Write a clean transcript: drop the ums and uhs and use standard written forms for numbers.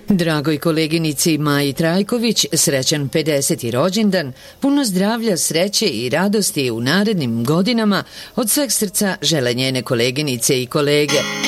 Dragoj koleginici Maji Trajković srećan 50. rođendan, puno zdravlja, sreće i radosti u narednim godinama, od sveg srca žele njene koleginice i kolege.